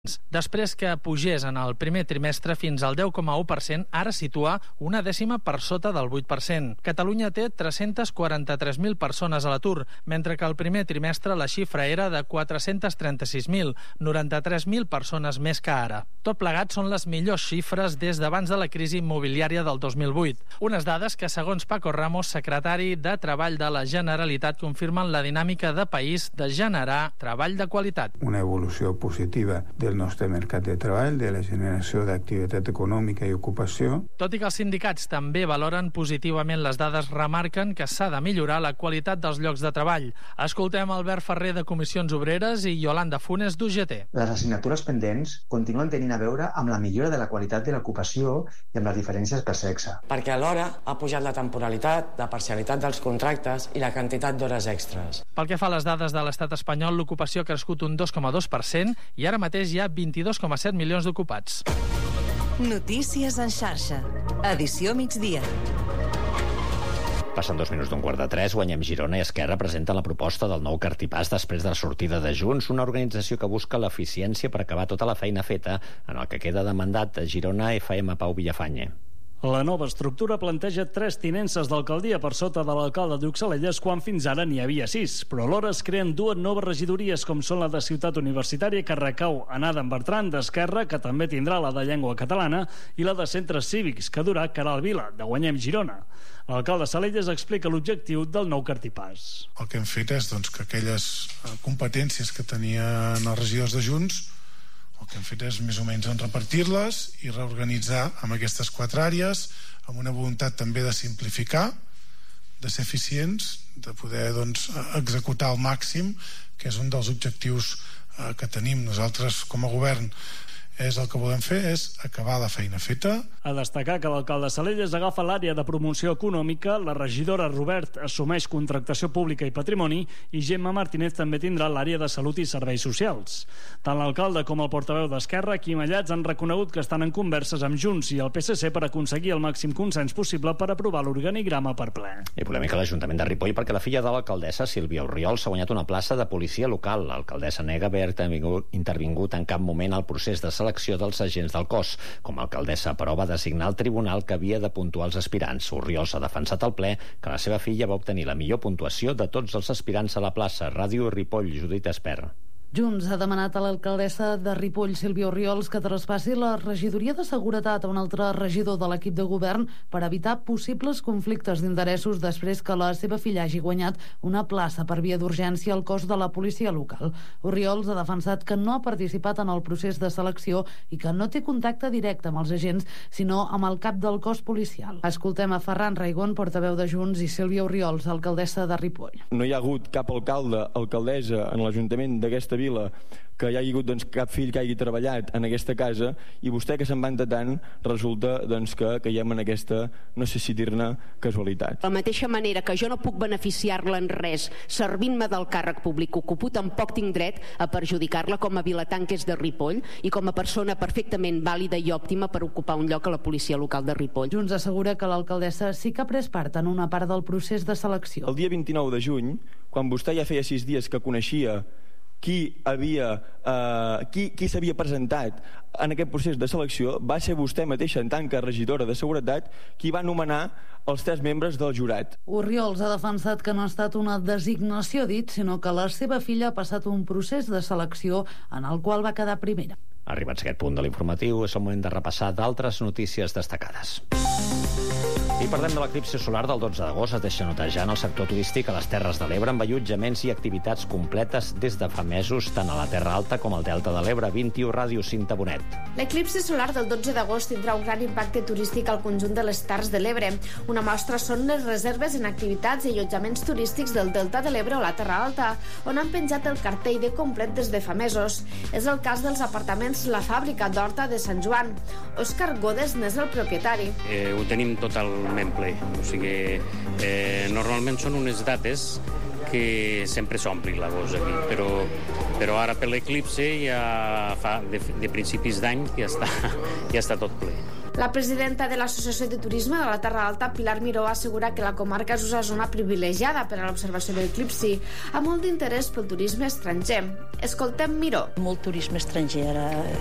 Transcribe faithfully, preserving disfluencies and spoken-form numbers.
Després que pugés en el primer trimestre fins al deu coma u per cent, ara situa una dècima per sota del vuit per cent. Catalunya té tres-centes quaranta-tres mil persones a l'atur, mentre que el primer trimestre la xifra era de quatre-centes trenta-sis mil, noranta-tres mil persones més que ara. Tot plegat són les millors xifres des d'abans de la crisi immobiliària del dos mil vuit. Unes dades que, segons Paco Ramos, secretari de Treball de la Generalitat, confirmen la dinàmica de país de generar treball de qualitat. Una evolució positiva del nostre mercat de treball, de la generació d'activitat econòmica i ocupació. Tot i que els sindicats també valoren positivament les dades, remarquen que s'ha de millorar la qualitat dels llocs de treball. Escoltem Albert Ferrer de Comissions Obreres i Yolanda Funes d'U G T. Les assignatures pendents continuen tenint a veure amb la millora de la qualitat de l'ocupació i amb les diferències per sexe. Perquè alhora ha pujat la temporalitat, la parcialitat dels contractes i la quantitat d'hores extres. Pel que fa a les dades de l'estat espanyol, l'ocupació ha crescut un dos coma dos per cent i ara mateix hi ha vint-i-dos coma set milions d'ocupats. Notícies en xarxa. Edició migdia. Passen dos minuts d'un quart de tres, guanyem Girona i Esquerra presenta la proposta del nou cartipàs després de la sortida de Junts, una organització que busca l'eficiència per acabar tota la feina feta en el que queda de mandat de Girona F M Pau Villafañe. La nova estructura planteja tres tinences d'alcaldia per sota de l'alcalde d'Uxellelles, quan fins ara n'hi havia sis, però alhora es creen dues noves regidories, com són la de Ciutat Universitària, que recau en Adam Bertran d'Esquerra, que també tindrà la de Llengua Catalana, i la de Centres Cívics, que durà Caral Vila, de Guanyem Girona. L'alcalde Salelles explica l'objectiu del nou cartipàs. El que hem fet és doncs, que aquelles competències que tenien els regidors de Junts, el que hem fet és més o menys repartir-les i reorganitzar amb aquestes quatre àrees, amb una voluntat també de simplificar, de ser eficients, de poder doncs, executar al màxim, que és un dels objectius eh, que tenim nosaltres com a govern. És el que volem fer és acabar la feina feta. A destacar que l'alcalde Salelles agafa l'àrea de promoció econòmica, la regidora Robert assumeix contractació pública i patrimoni i Gemma Martínez també tindrà l'àrea de salut i serveis socials. Tant l'alcalde com el portaveu d'Esquerra, Quim Allats, han reconegut que estan en converses amb Junts i el P S C per aconseguir el màxim consens possible per aprovar l'organigrama per ple. I polèmica a l'Ajuntament de Ripoll perquè la filla de l'alcaldessa, Sílvia Orriol, s'ha guanyat una plaça de policia local. L'alcaldessa nega haver intervingut en cap moment al procés de selecció dels agents del cos. Com a alcaldessa, però, va designar el tribunal que havia de puntuar els aspirants. Orriols ha defensat al ple que la seva filla va obtenir la millor puntuació de tots els aspirants a la plaça. Ràdio Ripoll, Judit Espert. Junts ha demanat a l'alcaldessa de Ripoll, Sílvia Orriols, que traspassi la regidoria de seguretat a un altre regidor de l'equip de govern per evitar possibles conflictes d'interessos després que la seva filla hagi guanyat una plaça per via d'urgència al cos de la policia local. Orriols ha defensat que no ha participat en el procés de selecció i que no té contacte directe amb els agents, sinó amb el cap del cos policial. Escoltem a Ferran Raigón, portaveu de Junts, i Sílvia Orriols, alcaldessa de Ripoll. No hi ha hagut cap alcalde, alcaldessa en l'Ajuntament d'aquesta vila que hi hagi hagut doncs, cap fill que hagi treballat en aquesta casa, i vostè, que se'n vanta tant, resulta doncs, que caiem en aquesta, no sé si dir-ne, casualitat. De la mateixa manera que jo no puc beneficiar-la en res servint-me del càrrec públic que ocupo, tampoc tinc dret a perjudicar-la com a vilatà que és de Ripoll i com a persona perfectament vàlida i òptima per ocupar un lloc a la policia local de Ripoll. Junts assegura que l'alcaldessa sí que ha pres part en una part del procés de selecció. El dia vint-i-nou de juny, quan vostè ja feia sis dies que coneixia qui havia eh, qui, qui s'havia presentat en aquest procés de selecció, va ser vostè mateixa, en tant que regidora de seguretat, qui va nomenar els tres membres del jurat. Orriols ha defensat que no ha estat una designació dit, sinó que la seva filla ha passat un procés de selecció en el qual va quedar primera. Arribats a aquest punt de l'informatiu, és el moment de repassar d'altres notícies destacades. I parlem de l'eclipsi solar del dotze d'agost. Es deixa notar ja en el sector turístic a les Terres de l'Ebre, amb allotjaments i activitats completes des de fa mesos, tant a la Terra Alta com al Delta de l'Ebre. vint-i-u Ràdio, Cinta Bonet. L'eclipsi solar del dotze d'agost tindrà un gran impacte turístic al conjunt de les Terres de l'Ebre. Una mostra són les reserves en activitats i allotjaments turístics del Delta de l'Ebre o la Terra Alta, on han penjat el cartell de complet des de fa mesos. És el cas dels apartaments La Fàbrica d'Horta de Sant Joan. Òscar Godes n'és el propietari. Eh, ho tenim totalment ple, o sigui, eh, normalment són unes dates que sempre s'ompli l'agost aquí, però, però ara per l'eclipse ja fa de, de principis d'any ja està, ja està tot ple. La presidenta de l'Associació de Turisme de la Terra Alta, Pilar Miró, assegura que la comarca és una zona privilegiada per a l'observació de l'eclipsi, amb molt d'interès pel turisme estranger. Escoltem Miró. Molt turisme estranger. Ara